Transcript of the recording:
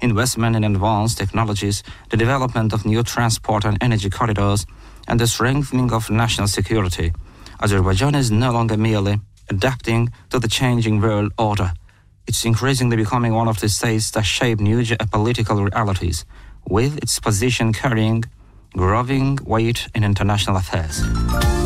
investment in advanced technologies, the development of new transport and energy corridors, and the strengthening of national security. Azerbaijan is no longer merely adapting to the changing world order. It's increasingly becoming one of the states that shape new geopolitical realities, with its position carrying growing weight in international affairs.